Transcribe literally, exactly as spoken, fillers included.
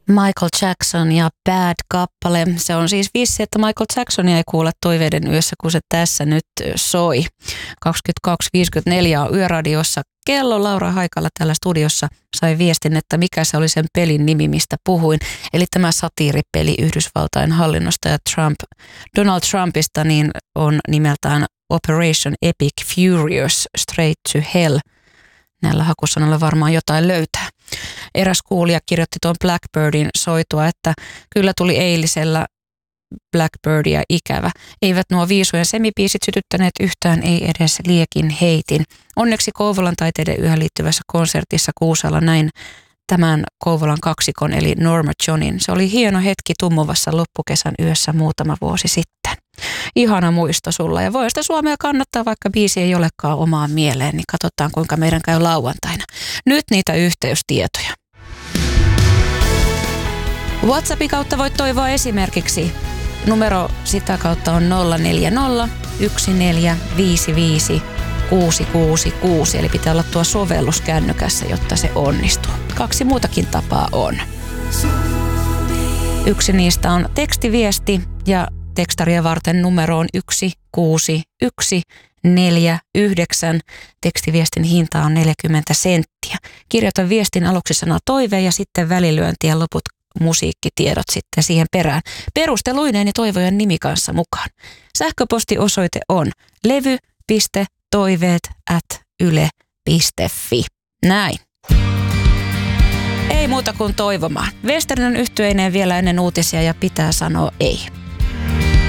Michael Jackson ja Bad-kappale. Se on siis vissi, että Michael Jacksonia ei kuule toiveiden yössä, kun se tässä nyt soi. kaksikymmentäkaksi viisikymmentäneljä on Yöradiossa kello. Laura Haikala täällä studiossa sai viestin, että mikä se oli sen pelin nimi, mistä puhuin. Eli tämä satiiripeli Yhdysvaltain hallinnosta ja Trump, Donald Trumpista niin on nimeltään Operation Epic Furious Straight to Hell. Näillä hakusanalla varmaan jotain löytää. Eräs kuulija kirjoitti tuon Blackbirdin soitua, että kyllä tuli eilisellä Blackbirdia ikävä. Eivät nuo viisujen semipiisit sytyttäneet yhtään, ei edes liekin heitin. Onneksi Kouvolan taiteiden yhä liittyvässä konsertissa Kuusalla näin tämän Kouvolan kaksikon eli Norma Johnin. Se oli hieno hetki tummuvassa loppukesän yössä muutama vuosi sitten. Ihana muisto sulla ja voi sitä Suomea kannattaa, vaikka biisi ei olekaan omaan mieleen, niin katsotaan kuinka meidän käy lauantaina. Nyt niitä yhteystietoja. WhatsAppin kautta voit toivoa esimerkiksi. Numero sitä kautta on nolla neljä nolla yksi neljä viisi viisi kuusi kuusi kuusi, eli pitää olla tuo sovellus kännykässä, jotta se onnistuu. Kaksi muutakin tapaa on. Yksi niistä on tekstiviesti ja tekstaria varten numero on yksi kuusi yksi neljä yhdeksän. Tekstiviestin hinta on neljäkymmentä senttiä. Kirjoita viestin aluksi sana toive ja sitten välilyönti ja loput musiikkitiedot sitten siihen perään. Perusteluineen ja toivojen nimi kanssa mukaan. Sähköpostiosoite on levy piste toiveet at yle piste fi. Näin. Ei muuta kuin toivomaan. Westernen yhtyeineen vielä ennen uutisia ja pitää sanoa ei.